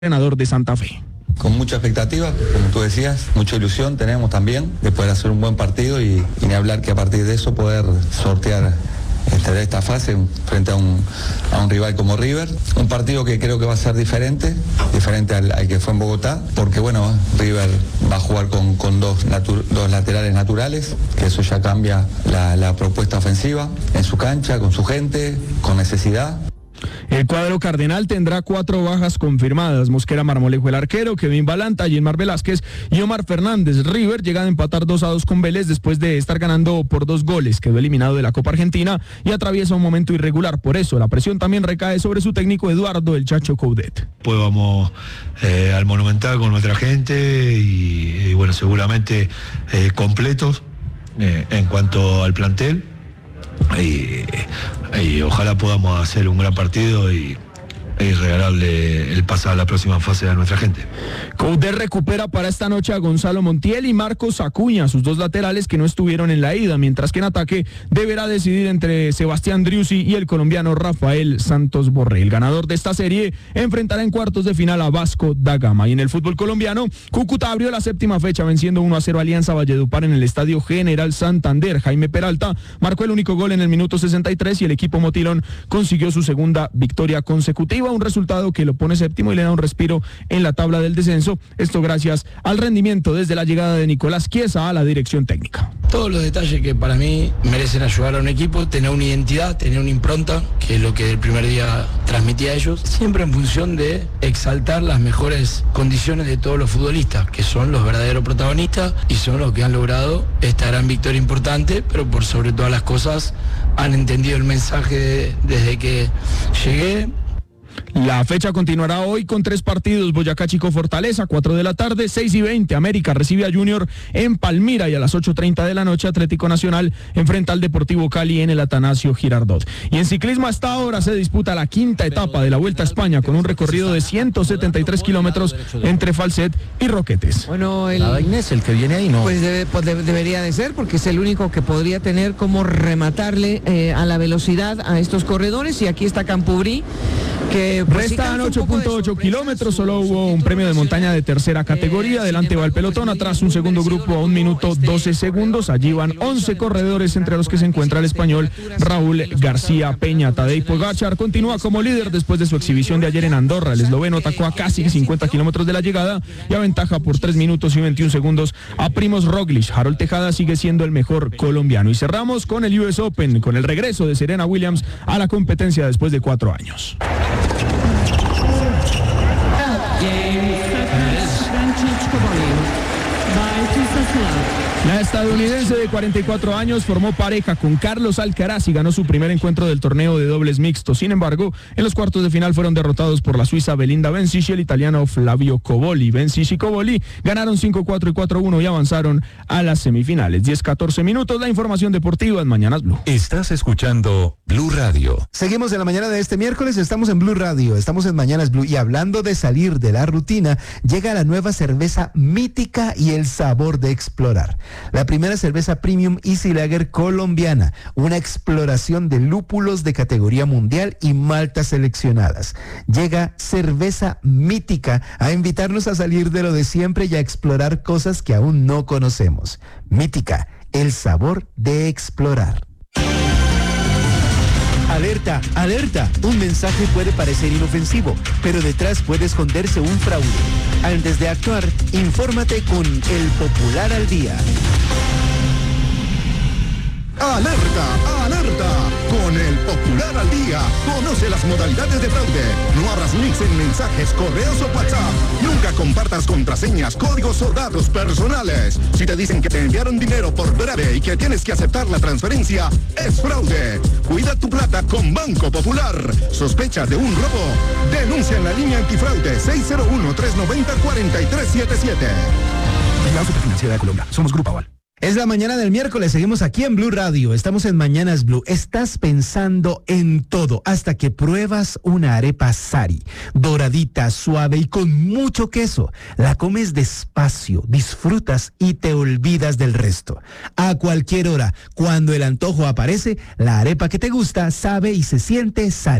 entrenador de Santa Fe. Con mucha expectativa, como tú decías, mucha ilusión tenemos también de poder hacer un buen partido y ni hablar que a partir de eso poder sortear esta fase frente a un rival como River. Un partido que creo que va a ser diferente al que fue en Bogotá, porque bueno, River va a jugar con dos laterales naturales, que eso ya cambia la propuesta ofensiva en su cancha, con su gente, con necesidad. El cuadro cardenal tendrá 4 bajas confirmadas: Mosquera Marmolejo el arquero, Kevin Balanta, Gilmar Velázquez y Omar Fernández. River llega a empatar 2-2 con Vélez después de estar ganando por 2 goles. Quedó eliminado de la Copa Argentina y atraviesa un momento irregular. Por eso la presión también recae sobre su técnico Eduardo El Chacho Coudet. Pues vamos al Monumental con nuestra gente y bueno, seguramente completos en cuanto al plantel. Y ojalá podamos hacer un gran partido y regalarle el pase a la próxima fase a nuestra gente. Coudet recupera para esta noche a Gonzalo Montiel y Marcos Acuña, sus 2 laterales que no estuvieron en la ida, mientras que en ataque deberá decidir entre Sebastián Driussi y el colombiano Rafael Santos Borré. El ganador de esta serie enfrentará en cuartos de final a Vasco da Gama. Y en el fútbol colombiano, Cúcuta abrió la 7ª fecha venciendo 1-0 a Alianza Valledupar en el Estadio General Santander. Jaime Peralta marcó el único gol en el minuto 63 y el equipo motilón consiguió su 2ª victoria consecutiva, un resultado que lo pone 7º y le da un respiro en la tabla del descenso. Esto gracias al rendimiento desde la llegada de Nicolás Chiesa a la dirección técnica. Todos los detalles que para mí merecen ayudar a un equipo, tener una identidad, tener una impronta, que es lo que el primer día transmití a ellos, siempre en función de exaltar las mejores condiciones de todos los futbolistas, que son los verdaderos protagonistas y son los que han logrado esta gran victoria importante, pero por sobre todas las cosas han entendido el mensaje desde que llegué. La fecha continuará hoy con 3 partidos: Boyacá Chico Fortaleza, 4 de la tarde, 6:20, América recibe a Junior en Palmira, y a las 8:30 de la noche Atlético Nacional enfrenta al Deportivo Cali en el Atanasio Girardot. Y en ciclismo, hasta ahora se disputa la 5ª etapa de la Vuelta a España, con un recorrido de 173 kilómetros entre Falset y Roquetes. Bueno, Inés, el que viene ahí, ¿no? Pues debería de ser, porque es el único que podría tener como rematarle a la velocidad a estos corredores. Y aquí está Campubrí, que restan 8.8 kilómetros, solo hubo un premio de montaña de 3ª categoría. Delante va el pelotón, atrás un segundo grupo a 1 minuto 12 segundos. Allí van 11 corredores, entre los que se encuentra el español Raúl García Peña. Tadej Pogačar continúa como líder después de su exhibición de ayer en Andorra. El esloveno atacó a casi 50 kilómetros de la llegada y aventaja por 3 minutos y 21 segundos a Primož Roglič. Harold Tejada sigue siendo el mejor colombiano. Y cerramos con el US Open, con el regreso de Serena Williams a la competencia después de 4 años. La estadounidense de 44 años formó pareja con Carlos Alcaraz y ganó su primer encuentro del torneo de dobles mixtos. Sin embargo, en los cuartos de final fueron derrotados por la suiza Belinda Bencic y el italiano Flavio Cobolli. Bencic y Cobolli ganaron 5-4 y 4-1 y avanzaron a las semifinales. 10-14 minutos, la información deportiva en Mañanas Blue. Estás escuchando Blue Radio. Seguimos en la mañana de este miércoles, estamos en Blue Radio, estamos en Mañanas Blue, y hablando de salir de la rutina, llega la nueva cerveza Mítica y el sabor de explorar. La primera cerveza premium Easy Lager colombiana, una exploración de lúpulos de categoría mundial y maltas seleccionadas. Llega Cerveza Mítica a invitarnos a salir de lo de siempre y a explorar cosas que aún no conocemos. Mítica, el sabor de explorar. Alerta, alerta. Un mensaje puede parecer inofensivo, pero detrás puede esconderse un fraude. Antes de actuar, infórmate con El Popular al Día. ¡Alerta! ¡Alerta! Con El Popular al Día, conoce las modalidades de fraude. No abras links en mensajes, correos o WhatsApp. Nunca compartas contraseñas, códigos o datos personales. Si te dicen que te enviaron dinero por breve y que tienes que aceptar la transferencia, es fraude. Cuida tu plata con Banco Popular. ¿Sospecha de un robo? Denuncia en la línea antifraude 601-390-4377. La Superfinanciera de Colombia. Somos Grupo Aval. Es la mañana del miércoles, seguimos aquí en Blue Radio, estamos en Mañanas Blue. Estás pensando en todo hasta que pruebas una arepa Sari, doradita, suave y con mucho queso. La comes despacio, disfrutas y te olvidas del resto. A cualquier hora, cuando el antojo aparece, la arepa que te gusta sabe y se siente Sari.